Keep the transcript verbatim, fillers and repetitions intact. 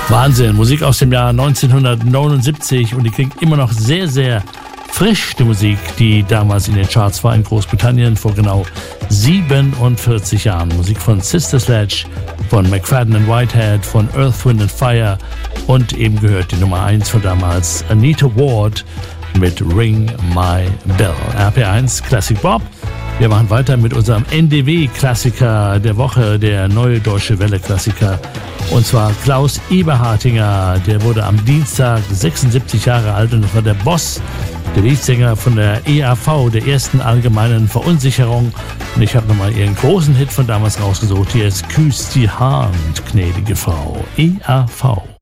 Wahnsinn, Musik aus dem Jahr neunzehnhundertneunundsiebzig und die klingt immer noch sehr, sehr frisch, die Musik, die damals in den Charts war in Großbritannien vor genau siebenundvierzig Jahren. Musik von Sister Sledge, von McFadden and Whitehead, von Earth, Wind and Fire und eben gehört die Nummer eins von damals, Anita Ward mit Ring My Bell. R P eins Classic Bob. Wir machen weiter mit unserem N D W-Klassiker der Woche, der Neue Deutsche Welle-Klassiker. Und zwar Klaus Eberhartinger. Der wurde am Dienstag sechsundsiebzig Jahre alt und das war der Boss, der Leadsänger von der E A V, der ersten allgemeinen Verunsicherung. Und ich habe nochmal ihren großen Hit von damals rausgesucht. Hier ist Küss die Hand, gnädige Frau. E A V.